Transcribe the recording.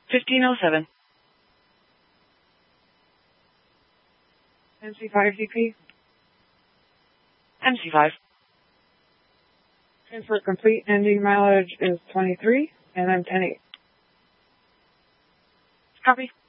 1507. MC5 CP. MC5. Transport complete. Ending mileage is 23, and I'm 10-8. Copy.